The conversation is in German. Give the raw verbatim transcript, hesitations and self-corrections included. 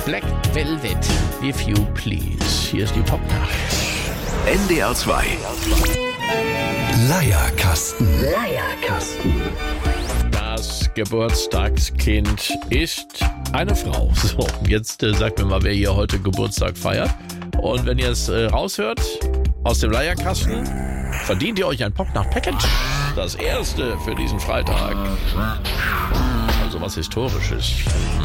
Black Velvet, if you please. Hier ist die Popnacht. N D R zwei. Leierkasten. Leierkasten. Das Geburtstagskind ist eine Frau. So, jetzt äh, sagt mir mal, wer hier heute Geburtstag feiert. Und wenn ihr es äh, raushört aus dem Leierkasten, verdient ihr euch ein Popnacht-Package. Das erste für diesen Freitag. Also was Historisches.